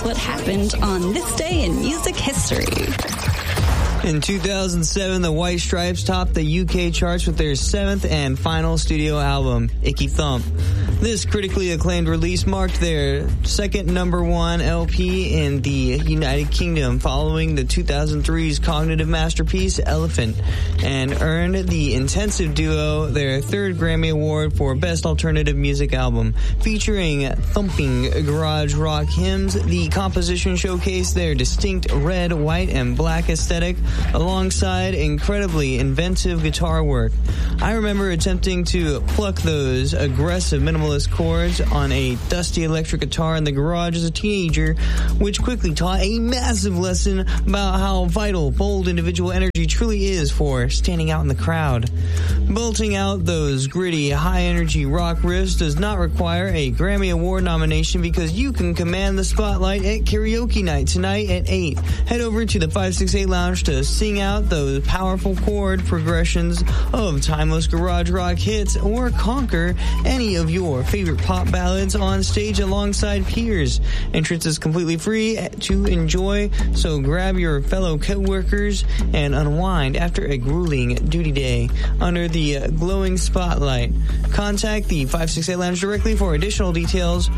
what happened on this day in music history. In 2007, the White Stripes topped the UK charts with their 7th and final studio album, Icky Thump. This critically acclaimed release marked their second number one LP in the United Kingdom following the 2003's cognitive masterpiece, Elephant, and earned the Intensive Duo their third Grammy Award for Best Alternative Music Album. Featuring thumping garage rock hymns, the composition showcased their distinct red, white, and black aesthetic alongside incredibly inventive guitar work. I remember attempting to pluck those aggressive minimalist chords on a dusty electric guitar in the garage as a teenager, which quickly taught a massive lesson about how vital bold individual energy truly is for standing out in the crowd. Belting out those gritty, high-energy rock riffs does not require a Grammy Award nomination because you can command the spotlight at karaoke night tonight at 8. Head over to the 568 Lounge to sing out those powerful chord progressions of timeless garage rock hits or conquer any of your favorite pop ballads on stage alongside peers. Entrance is completely free to enjoy, so grab your fellow co-workers and unwind after a grueling duty day under the glowing spotlight. Contact the 568 Lounge directly for additional details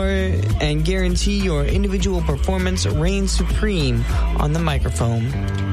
and guarantee your individual performance reigns supreme on the microphone.